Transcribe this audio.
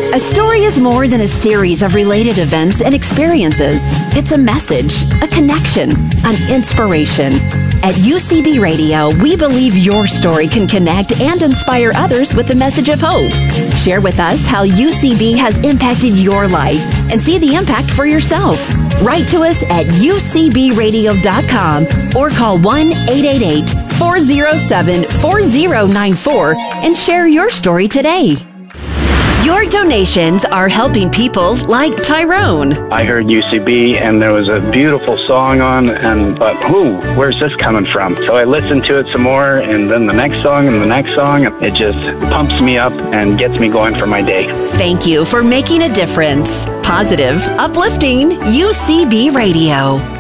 A story is more than a series of related events and experiences. It's a message, a connection, an inspiration. At UCB Radio, we believe your story can connect and inspire others with the message of hope. Share with us how UCB has impacted your life and see the impact for yourself. Write to us at ucbradio.com or call 1-888-407-4094 and share your story today. Your donations are helping people like Tyrone. I heard UCB and there was a beautiful song on and thought, where's this coming from? So I listened to it some more and then the next song and the next song. It just pumps me up and gets me going for my day. Thank you for making a difference. Positive, uplifting UCB Radio.